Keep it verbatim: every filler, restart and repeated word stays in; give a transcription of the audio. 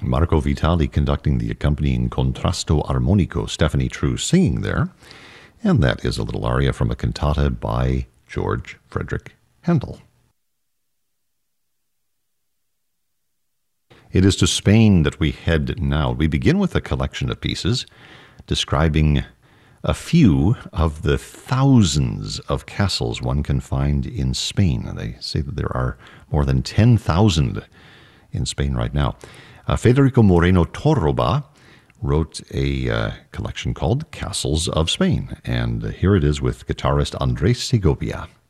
Marco Vitali conducting the accompanying contrasto armonico, Stephanie True singing there. And that is a little aria from a cantata by George Frederick Handel. It is to Spain that we head now. We begin with a collection of pieces describing a few of the thousands of castles one can find in Spain. And they say that there are more than ten thousand in Spain right now. Uh, Federico Moreno Torroba wrote a uh, collection called Castles of Spain. And here it is with guitarist Andres Segovia.